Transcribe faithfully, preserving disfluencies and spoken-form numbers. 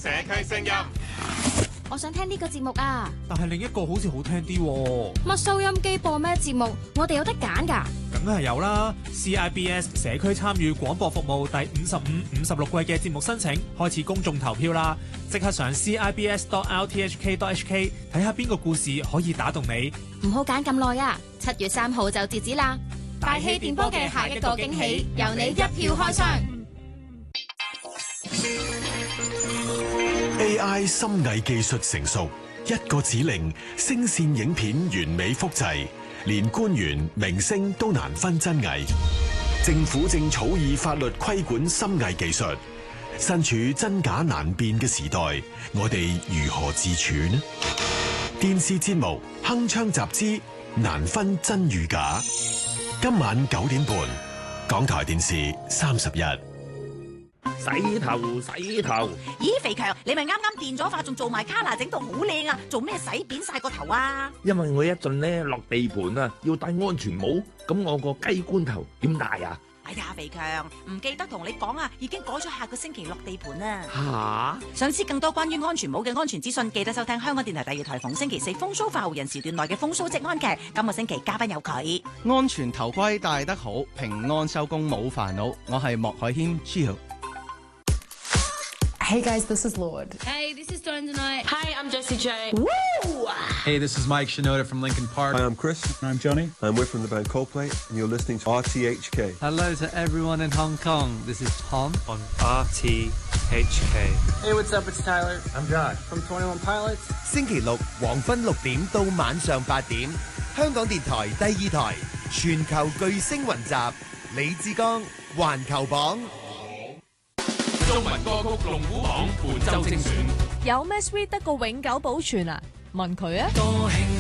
社區聲音。 我想聽呢個節目啊， 但係另一個好似好聽啲喎。 乜收音機播咩節目？我哋有得揀㗎。 梗係有啦 ！C I B S 社區參與廣播服務第五十五、五十六季嘅節目申請開始公眾投票啦！即刻上 C I B S dot R T H K dot H K 睇下邊個故事可以打動你。 唔好揀咁耐啊！七月三號就截止啦！大氣電波嘅下一個驚喜，由你一票開箱。 A I 深偽技術成熟，一個指令，聲線影片完美複製，連官員、明星都難分真偽。政府正草擬法律規管深偽技術。身處真假難辨嘅時代，我哋如何自處呢？電視節目《鏗鏘集之難分真與假》，今晚九點半，港台電視三十一。 洗頭洗頭， 咦，肥強，你咪啱啱電咗髮，仲做埋卡拿，整到好靚啊！做咩洗扁晒個頭啊？ 因為我一陣咧落地盤啊，要戴安全帽，咁我個雞冠頭點戴啊？ 哎呀，肥強，唔記得同你講啊，已經改咗下個星期落地盤啦。 吓！ 想知更多關於安全帽嘅安全資訊，記得收聽香港電台第二台逢星期四風騷化號人時段內嘅風騷職安劇。今個星期嘉賓有佢。 安全頭盔戴得好，平安收工冇煩惱。我係莫海謙 Chill。Hey guys, this is Lord. Hey, this is Dawn tonight. Hi, I'm Jessie J. Woo! Hey, this is Mike Shinoda from Linkin Park. Hi, I'm Chris. I'm Johnny. I'm Whit from the band Coldplay, and you're listening to R T H K. Hello to everyone in Hong Kong. This is Tom on R T H K. Hey, what's up? It's Tyler. I'm Josh from Twenty One Pilots. 星期六黃昏六點到晚上八點，香港電台第二台全球巨星雲集，李志剛環球榜。 中文歌曲龍虎榜本周精選， 有咩 sweet 得個永久保存啊？問佢啊！